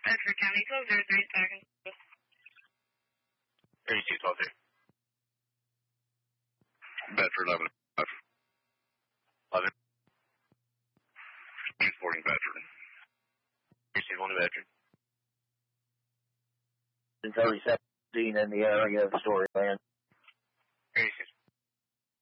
Bedford County, 1203 talking. 3212. Bedford 11. 11. Transporting Bedford. Receive on the Bedford. 3017 in the area of Storyland.